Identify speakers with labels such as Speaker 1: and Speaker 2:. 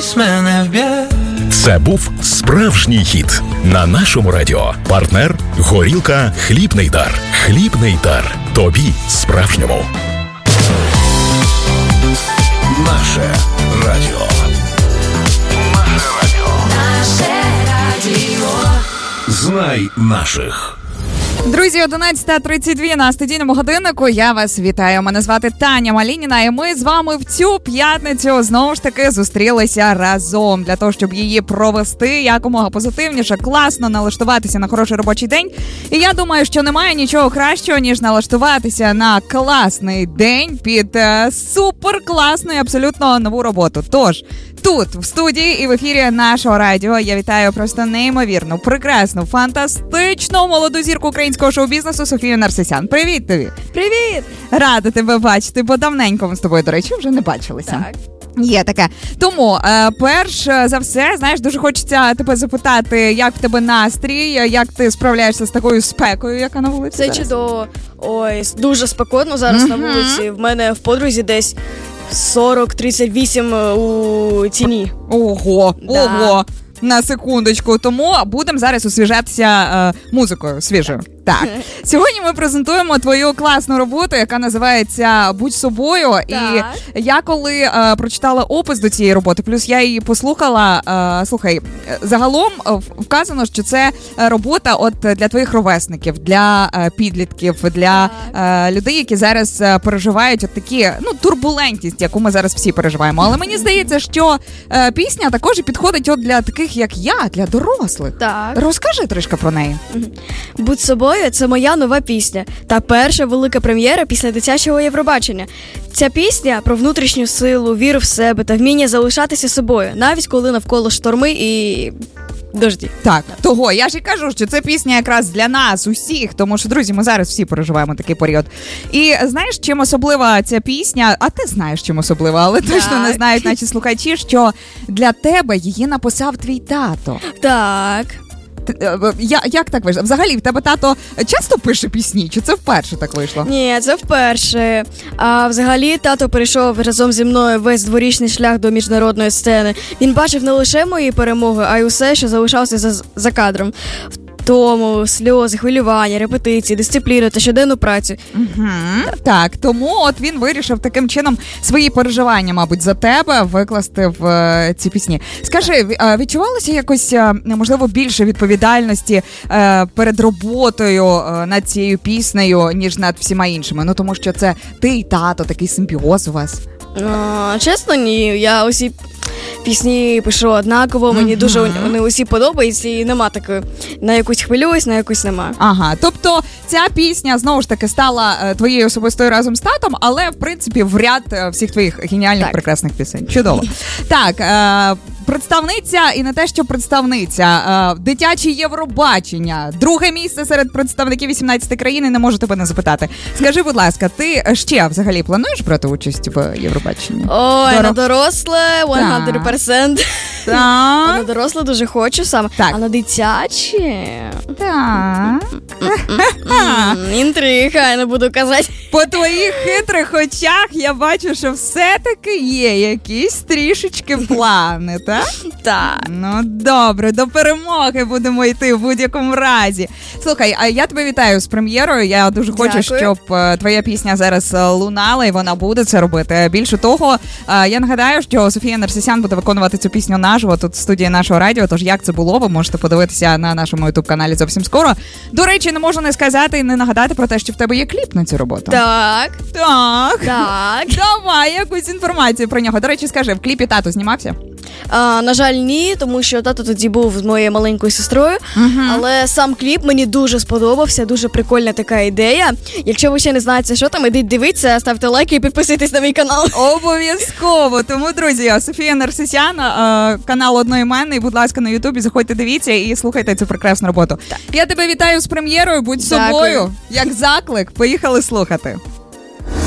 Speaker 1: колись мене вб'є.
Speaker 2: Це був справжній хіт на нашому радіо. Партнер горілка «Хлібний дар». «Хлібний дар». Тобі справжньому. Наше радіо. Наше радіо.
Speaker 3: Наше радіо.
Speaker 2: Знай наших.
Speaker 4: Друзі, 11:32 на студійному годиннику. Я вас вітаю. Мене звати Таня Малініна, і ми з вами в цю п'ятницю знову ж таки зустрілися разом для того, щоб її провести якомога позитивніше, класно налаштуватися на хороший робочий день. І я думаю, що немає нічого кращого, ніж налаштуватися на класний день під суперкласну і абсолютно нову роботу. Тож, тут, в студії і в ефірі нашого радіо, я вітаю просто неймовірну, прекрасну, фантастичну молоду зірку українського шоу-бізнесу Софію Нарсисян. Привіт тобі!
Speaker 5: Привіт!
Speaker 4: Рада тебе бачити, бо давненько ми з тобою, до речі, вже не бачилися.
Speaker 5: Так.
Speaker 4: Є таке. Тому, перш за все, знаєш, дуже хочеться тебе запитати, як в тебе настрій, як ти справляєшся з такою спекою, яка на вулиці
Speaker 5: Це
Speaker 4: зараз?
Speaker 5: чудово. Ой, дуже спекотно зараз на вулиці. В мене в подрузі десь 40-38 у тіні.
Speaker 4: Ого,
Speaker 5: Да.
Speaker 4: ого. На секундочку. Тому будемо зараз освіжатися музикою свіжою. Так. Сьогодні ми презентуємо твою класну роботу, яка називається «Будь собою».
Speaker 5: Так.
Speaker 4: І я коли прочитала опис до цієї роботи, плюс я її послухала, слухай, загалом вказано, що це робота от для твоїх ровесників, для підлітків, для людей, які зараз переживають от такі, турбулентність, яку ми зараз всі переживаємо. Але мені здається, що пісня також і підходить от для таких, як я, для дорослих.
Speaker 5: Так.
Speaker 4: Розкажи трішки про неї.
Speaker 5: «Будь собою» – це моя нова пісня та перша велика прем'єра після дитячого Євробачення. Ця пісня про внутрішню силу, віру в себе та вміння залишатися собою, навіть коли навколо шторми і дожді.
Speaker 4: Так, того, я ж і кажу, що це пісня якраз для нас, усіх, тому що, друзі, ми зараз всі переживаємо такий період. І знаєш, чим особлива ця пісня, а ти знаєш, чим особлива, але точно не знають наші слухачі, що для тебе її написав твій тато.
Speaker 5: Так.
Speaker 4: Як так вийшло? Взагалі, в тебе тато часто пише пісні, чи це вперше так вийшло?
Speaker 5: Ні, це вперше. А взагалі тато перейшов разом зі мною весь дворічний шлях до міжнародної сцени. Він бачив не лише мої перемоги, а й усе, що залишався за кадром. Втому, сльози, хвилювання, репетиції, дисципліну та щоденну працю.
Speaker 4: Угу. Так, тому от він вирішив таким чином свої переживання, мабуть, за тебе викласти в ці пісні. Скажи, відчувалося якось, можливо, більше відповідальності перед роботою над цією піснею, ніж над всіма іншими? Тому що це ти і тато, такий симбіоз у вас.
Speaker 5: Чесно, ні. Я усі пісні пишу однаково, мені дуже вони усі подобаються, і нема такої. На якусь хвилююсь, на якусь нема.
Speaker 4: Ага, тобто ця пісня, знову ж таки, стала твоєю особистою разом з татом, але, в принципі, в ряд всіх твоїх геніальних, прекрасних пісень. Чудово. Так, представниця, і не те, що представниця, дитяче Євробачення, друге місце серед представників 18 країн, і не можу тебе не запитати. Скажи, будь ласка, ти ще взагалі плануєш брати участь в Євробаченні?
Speaker 5: Ой, на доросле 100%.
Speaker 4: Так.
Speaker 5: А на доросле дуже хочу саме.
Speaker 4: Так.
Speaker 5: А на дитяче?
Speaker 4: Так.
Speaker 5: Інтрига, я не буду казати.
Speaker 4: По твоїх хитрих очах я бачу, що все-таки є якісь трішечки плани, так?
Speaker 5: Так.
Speaker 4: Ну, добре, до перемоги будемо йти в будь-якому разі. Слухай, а я тебе вітаю з прем'єрою. Я дуже хочу,
Speaker 5: Дякую.
Speaker 4: щоб твоя пісня зараз лунала, і вона буде це робити. Більше того, я нагадаю, що Софія Нарсисян буде виконувати цю пісню наживо тут в студії нашого радіо, тож як це було, ви можете подивитися на нашому ютуб-каналі зовсім скоро. До речі, не можу не сказати і не нагадати про те, що в тебе є кліп на цю роботу.
Speaker 5: Так.
Speaker 4: Так.
Speaker 5: Так.
Speaker 4: Давай якусь інформацію про нього. До речі, скажи, в кліпі тато знімався?
Speaker 5: На жаль, ні, тому що тато тоді був з моєю маленькою сестрою, але сам кліп мені дуже сподобався, дуже прикольна така ідея. Якщо ви ще не знаєте, що там, ідіть дивіться, ставте лайки і підписуйтесь на мій канал.
Speaker 4: Обов'язково. Тому, друзі, Софія Нарсисян, канал одноіменний, будь ласка, на ютубі, заходьте, дивіться і слухайте цю прекрасну роботу. Так. Я тебе вітаю з прем'єрою, будь
Speaker 5: Дякую.
Speaker 4: собою. Як заклик, поїхали слухати.